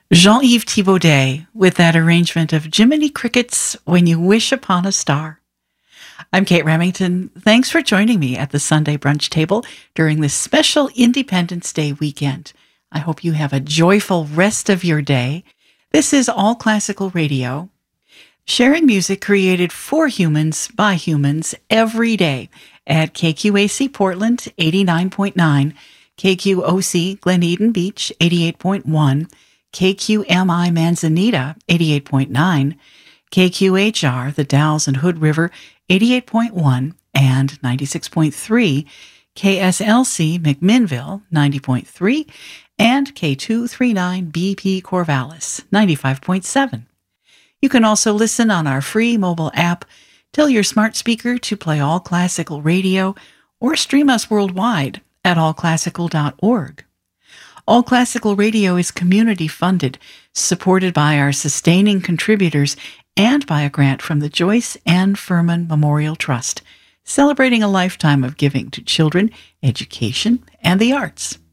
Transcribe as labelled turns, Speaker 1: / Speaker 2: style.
Speaker 1: Jean-Yves Thibaudet with that arrangement of Jiminy Cricket's When You Wish Upon a Star. I'm Kate Remington. Thanks for joining me at the Sunday brunch table during this special Independence Day weekend. I hope you have a joyful rest of your day. This is All Classical Radio, sharing music created for humans by humans every day at KQAC Portland 89.9, KQOC Glen Eden Beach 88.1, KQMI Manzanita 88.9, KQHR The Dalles and Hood River 88.1 and 96.3, KSLC McMinnville 90.3, and K239 BP Corvallis 95.7. You can also listen on our free mobile app. Tell your smart speaker to play All Classical Radio or stream us worldwide at allclassical.org. All Classical Radio is community-funded, supported by our sustaining contributors, and by a grant from the Joyce Ann Furman Memorial Trust, celebrating a lifetime of giving to children, education, and the arts.